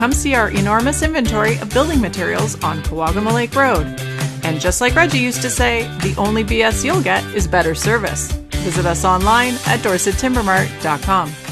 Come see our enormous inventory of building materials on Kawagama Lake Road. And just like Reggie used to say, the only BS you'll get is better service. Visit us online at DorsetTimberMart.com.